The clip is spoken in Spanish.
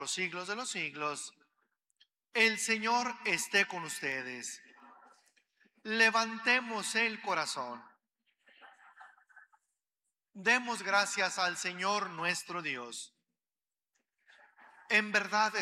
los siglos de los siglos. El Señor esté con ustedes. Levantemos el corazón. Demos gracias al Señor nuestro Dios. En verdad